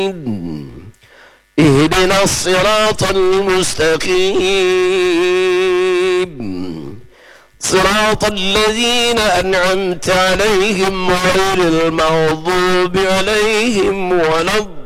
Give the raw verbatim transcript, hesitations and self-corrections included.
اهدنا الصراط المستقيم صراط الذين أنعمت عليهم غير المغضوب عليهم ولا الضالين.